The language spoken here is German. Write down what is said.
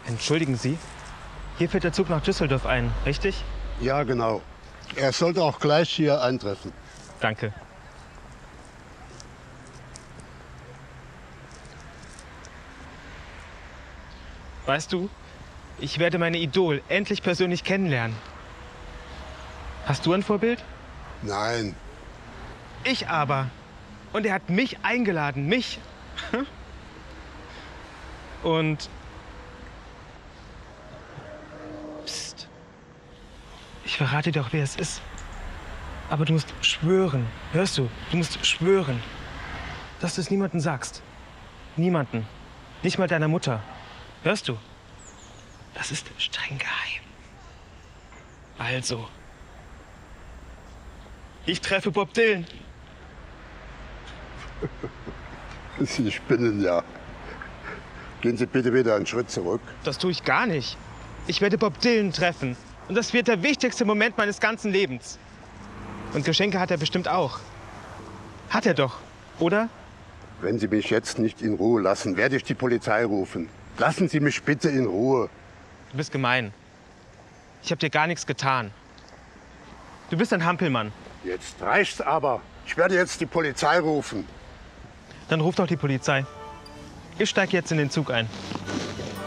Entschuldigen Sie, hier fährt der Zug nach Düsseldorf ein, richtig? Ja, genau. Er sollte auch gleich hier eintreffen. Danke. Weißt du, ich werde meine Idol endlich persönlich kennenlernen. Hast du ein Vorbild? Nein. Ich aber. Und er hat mich eingeladen, mich. Und... Psst. Ich verrate dir doch, wer es ist. Aber du musst schwören. Hörst du? Du musst schwören, dass du es niemandem sagst. Niemanden. Nicht mal deiner Mutter. Hörst du? Das ist streng geheim. Also. Ich treffe Bob Dylan. Sie spinnen ja. Gehen Sie bitte wieder einen Schritt zurück. Das tue ich gar nicht. Ich werde Bob Dylan treffen. Und das wird der wichtigste Moment meines ganzen Lebens. Und Geschenke hat er bestimmt auch. Hat er doch, oder? Wenn Sie mich jetzt nicht in Ruhe lassen, werde ich die Polizei rufen. Lassen Sie mich bitte in Ruhe. Du bist gemein. Ich habe dir gar nichts getan. Du bist ein Hampelmann. Jetzt reicht's aber. Ich werde jetzt die Polizei rufen. Dann ruf doch die Polizei. Ich steige jetzt in den Zug ein.